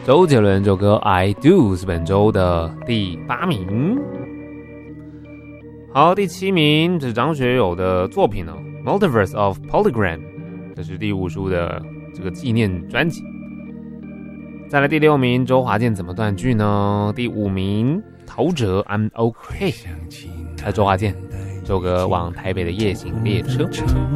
周杰伦这首歌 I Do 是本周的第8名。好，第7名是张学友的作品Multiverse of Polygram， 这是第5出的这个纪念专辑。再来第6名，周华健怎么断句呢？第5名，陶喆 I'm OK， 还有周华健这首歌《往台北的夜行列车》。